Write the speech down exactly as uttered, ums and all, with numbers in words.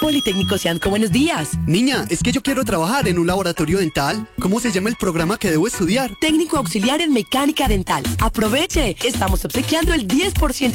Politécnico Cianco, buenos días. Niña, es que yo quiero trabajar en un laboratorio dental. ¿Cómo se llama el programa que debo estudiar? Técnico auxiliar en mecánica dental. Aproveche, estamos obsequiando el diez por ciento